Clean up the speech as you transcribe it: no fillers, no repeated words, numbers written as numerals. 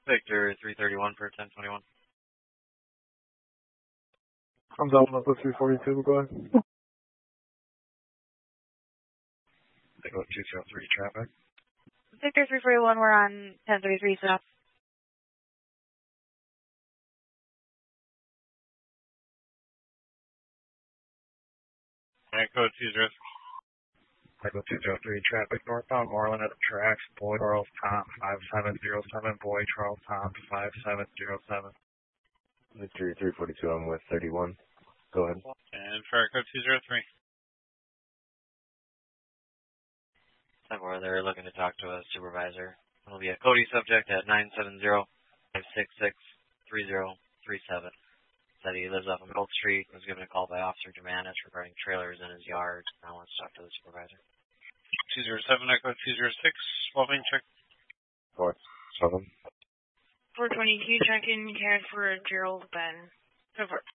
Victor 331 for 1021. I'm down up with 342, go ahead. Echo 203 traffic. Victor 341, we're on 1033 south. Echo 203. Echo 203 traffic northbound Moreland at the tracks. Boy Charles Tom 5707. Boy Charles Tom 5707. Victory 342, I'm with 31. Go ahead. And for Echo 203. Somewhere they're looking to talk to a supervisor. It'll be a Cody subject at 970-566-3037. Said he lives up on Gold Street. Was given a call by Officer Germanis regarding trailers in his yard. Now wants to talk to the supervisor. 207 Echo 206. Swapping check. 4-7. 422, check in, care for Gerald Ben. Over.